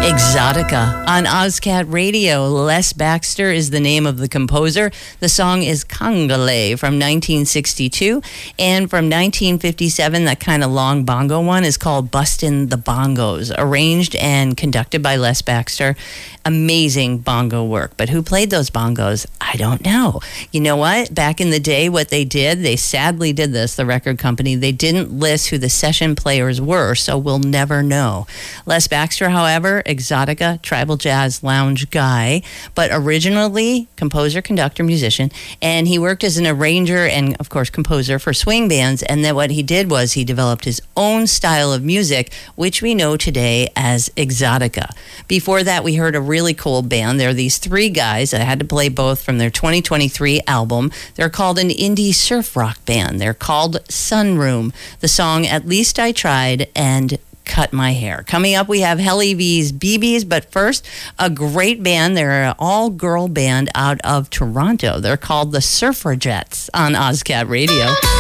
Exotica on Ozcat Radio. Les Baxter is the name of the composer. The song is Congolais from 1962. And from 1957, that kind of long bongo one is called Bustin' the Bongos, arranged and conducted by Les Baxter. Amazing bongo work. But who played those bongos? I don't know. You know what? Back in the day, what they did, they sadly did this, the record company, they didn't list who the session players were, so we'll never know. Les Baxter, however, Exotica, tribal jazz lounge guy, but originally composer, conductor, musician, and he worked as an arranger and, of course, composer for swing bands, and then what he did was he developed his own style of music, which we know today as Exotica. Before that, we heard a really cool band. There are these three guys. I had to play both from their 2023 album. They're called an indie surf rock band. They're called Sunroom. The song At Least I Tried and Cut My Hair. Coming up, we have Helly V's BBs, but first, a great band. They're an all-girl band out of Toronto. They're called the Surfragettes on Ozcat Radio.